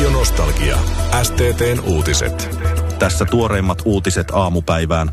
Radio Nostalgia. STT:n uutiset. Tässä tuoreimmat uutiset aamupäivään.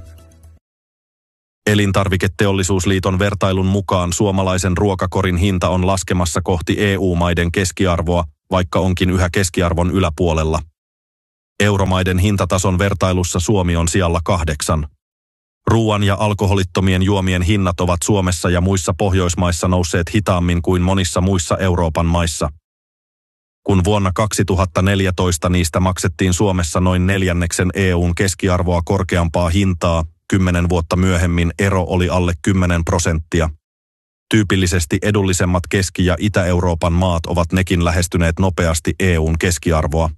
Elintarviketeollisuusliiton vertailun mukaan suomalaisen ruokakorin hinta on laskemassa kohti EU-maiden keskiarvoa, vaikka onkin yhä keskiarvon yläpuolella. Euromaiden hintatason vertailussa Suomi on sijalla 8. Ruoan ja alkoholittomien juomien hinnat ovat Suomessa ja muissa Pohjoismaissa nousseet hitaammin kuin monissa muissa Euroopan maissa. Kun vuonna 2014 niistä maksettiin Suomessa noin neljänneksen EU:n keskiarvoa korkeampaa hintaa, 10 vuotta myöhemmin ero oli alle 10%. Tyypillisesti edullisemmat Keski- ja Itä-Euroopan maat ovat nekin lähestyneet nopeasti EU:n keskiarvoa.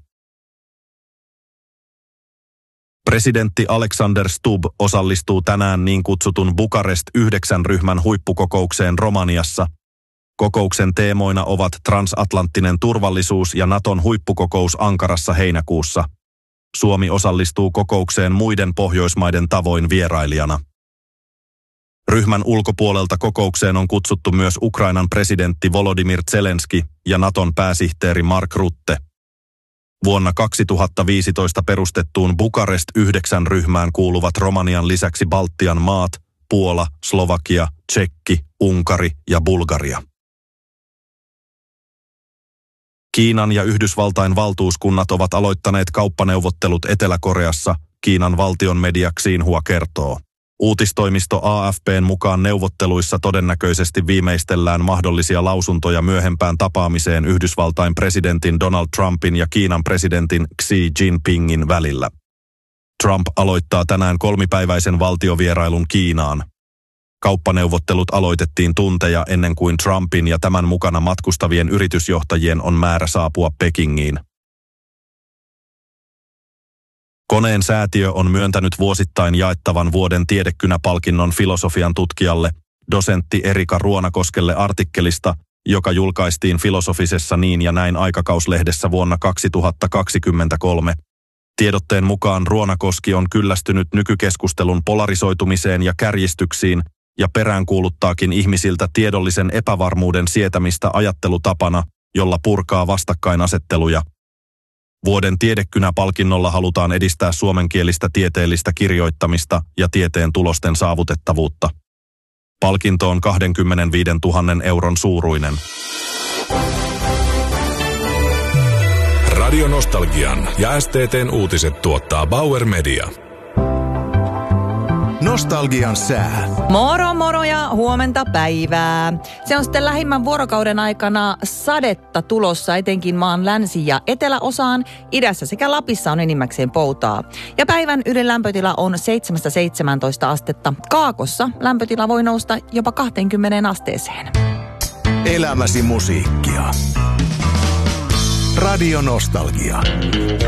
Presidentti Alexander Stubb osallistuu tänään niin kutsutun Bukarest 9-ryhmän huippukokoukseen Romaniassa. Kokouksen teemoina ovat transatlanttinen turvallisuus ja Naton huippukokous Ankarassa heinäkuussa. Suomi osallistuu kokoukseen muiden Pohjoismaiden tavoin vierailijana. Ryhmän ulkopuolelta kokoukseen on kutsuttu myös Ukrainan presidentti Volodymyr Zelenski ja Naton pääsihteeri Mark Rutte. Vuonna 2015 perustettuun Bukarest 9-ryhmään kuuluvat Romanian lisäksi Baltian maat, Puola, Slovakia, Tšekki, Unkari ja Bulgaria. Kiinan ja Yhdysvaltain valtuuskunnat ovat aloittaneet kauppaneuvottelut Etelä-Koreassa, Kiinan valtion media Xinhua kertoo. Uutistoimisto AFP:n mukaan neuvotteluissa todennäköisesti viimeistellään mahdollisia lausuntoja myöhempään tapaamiseen Yhdysvaltain presidentin Donald Trumpin ja Kiinan presidentin Xi Jinpingin välillä. Trump aloittaa tänään 3-päiväisen valtiovierailun Kiinaan. Kauppaneuvottelut aloitettiin tunteja ennen kuin Trumpin ja tämän mukana matkustavien yritysjohtajien on määrä saapua Pekingiin. Koneen säätiö on myöntänyt vuosittain jaettavan vuoden tiedekynäpalkinnon filosofian tutkijalle, dosentti Erika Ruonakoskelle artikkelista, joka julkaistiin Filosofisessa niin ja näin aikakauslehdessä vuonna 2023. Tiedotteen mukaan Ruonakoski on kyllästynyt nykykeskustelun polarisoitumiseen ja kärjistyksiin ja peräänkuuluttaakin ihmisiltä tiedollisen epävarmuuden sietämistä ajattelutapana, jolla purkaa vastakkainasetteluja. Vuoden tiedekynäpalkinnolla halutaan edistää suomenkielistä tieteellistä kirjoittamista ja tieteen tulosten saavutettavuutta. Palkinto on 25 000 euron suuruinen. Radio Nostalgian ja STT:n uutiset tuottaa Bauer Media. Nostalgian sää. Moro ja huomenta päivää. Se on sitten lähimmän vuorokauden aikana sadetta tulossa etenkin maan länsi- ja eteläosaan. Idässä sekä Lapissa on enimmäkseen poutaa. Ja päivän ylin lämpötila on 7-17 astetta. Kaakossa lämpötila voi nousta jopa 20 asteeseen. Elämäsi musiikkia. Radio Nostalgia.